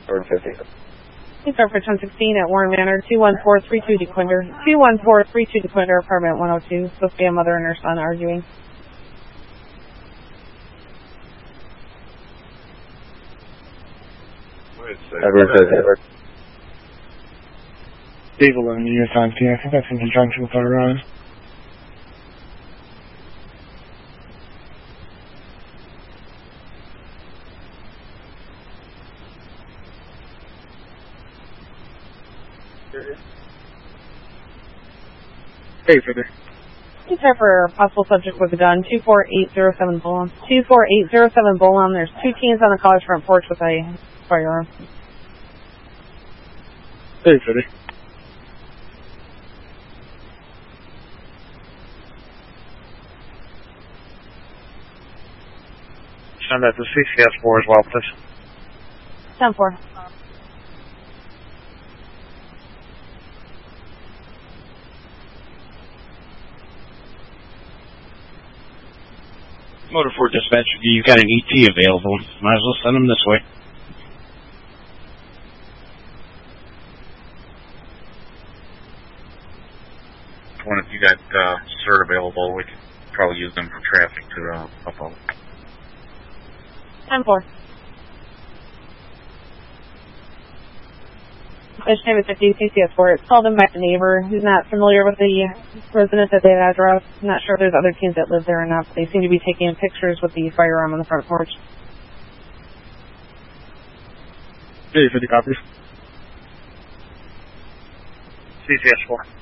Road 50. Please start for 1016 at Warren Manor, 21432 DeQuinder. 21432 DeQuinder, apartment 102. Supposed to be a mother and her son arguing. Edward says Edward. Dave 11, New York Times here. I think that's in conjunction with our run. Hey, for there. Please start for possible subject with a gun, 24807 Bolon. 24807 Bolon. There's two teens on the college front porch with a firearm. Hey, for there. Send that to CCS4 as well, please. 10-4. Motor 4 dispatch, you've got an ET available. Might as well send them this way. If you got CERT available, we could probably use them for traffic to Buffalo. 10-4. Fish name is 50 CCS4. It's called in by the neighbor who's not familiar with the resident that they addressed. I'm not sure if there's other teens that live there or not, but they seem to be taking pictures with the firearm on the front porch. Hey, 50 copies. CCS4.